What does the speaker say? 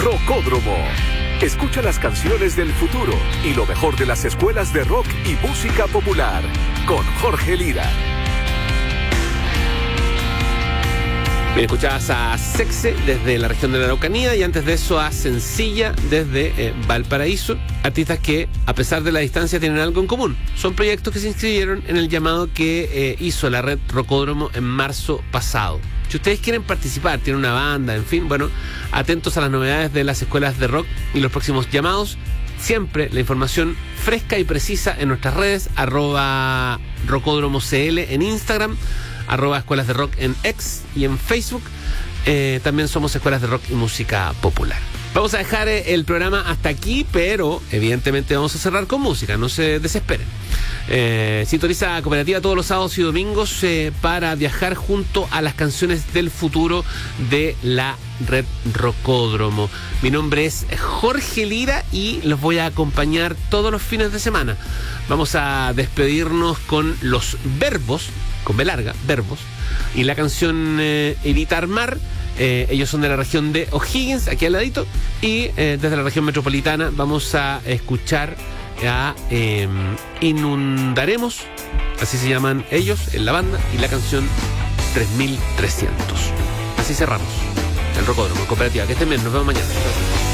Rocódromo. Escucha las canciones del futuro y lo mejor de las escuelas de rock y música popular con Jorge Lira. Bien, escuchabas a Sexe desde la región de la Araucanía y antes de eso a Sencilla desde Valparaíso. Artistas que, a pesar de la distancia, tienen algo en común. Son proyectos que se inscribieron en el llamado que hizo la red Rocódromo en marzo pasado. Si ustedes quieren participar, tienen una banda, en fin, bueno, atentos a las novedades de las escuelas de rock y los próximos llamados. Siempre la información fresca y precisa en nuestras redes, @rocódromocl en Instagram, @escuelas de rock en X y en Facebook. También somos Escuelas de Rock y Música Popular. Vamos a dejar el programa hasta aquí, pero evidentemente vamos a cerrar con música, no se desesperen. Sintoniza Cooperativa todos los sábados y domingos para viajar junto a las canciones del futuro de la red Rocódromo. Mi nombre es Jorge Lira y los voy a acompañar todos los fines de semana. Vamos a despedirnos con los Verbos, con B larga, Verbos, y la canción Evitar Mar. Ellos son de la región de O'Higgins, aquí al ladito, y desde la región metropolitana vamos a escuchar a Inundaremos, así se llaman ellos en la banda, y la canción 3300. Así cerramos el Rocódromo, Cooperativa. Que estén bien, nos vemos mañana.